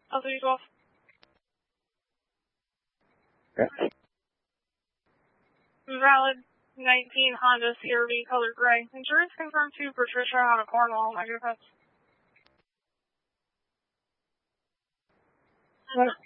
L312. Okay. Valid 19 Honda CRV color gray. Insurance confirmed to Patricia out of Cornwall. My good friends.